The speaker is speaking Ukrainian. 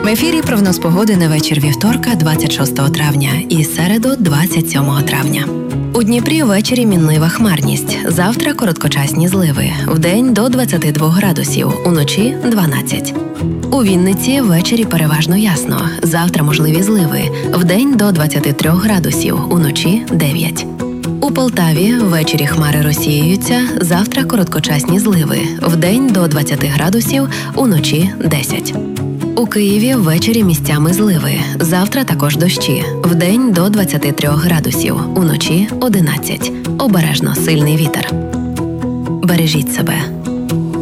ефірі прогноз погоди на вечір вівторка, 26 травня і середу, 27 травня. У Дніпрі ввечері мінлива хмарність. Завтра короткочасні зливи. Вдень до 22 градусів, уночі – 12. У Вінниці ввечері переважно ясно. Завтра можливі зливи. Вдень до 23 градусів, уночі – 9. У Полтаві ввечері хмари розсіюються. Завтра короткочасні зливи. Вдень до 20 градусів, уночі – 10. У Києві ввечері місцями зливи. Завтра також дощі. Вдень до 23 градусів, уночі – 11. Обережно сильний вітер. Бережіть себе.